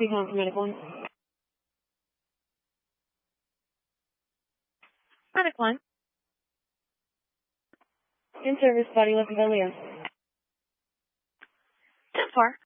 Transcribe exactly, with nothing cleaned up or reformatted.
taxi home from medical. Medical line. In service, body left Valio. ten four.